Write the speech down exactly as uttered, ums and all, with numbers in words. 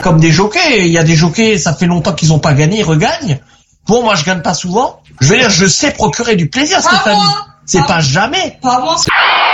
comme des jockeys. Il y a des jockeys, ça fait longtemps qu'ils ont pas gagné, ils regagnent. Bon, moi, je gagne pas souvent. Je veux dire, je sais procurer du plaisir, Pas Stéphanie. moi. C'est Pas pas jamais. Pas moi.